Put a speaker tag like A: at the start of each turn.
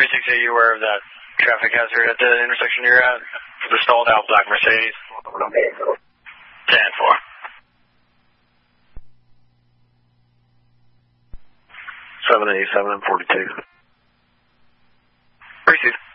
A: 36, are you aware of that traffic hazard at the intersection you're at? For the stalled out black Mercedes? 10-4.
B: 787 and 42.
A: Receive.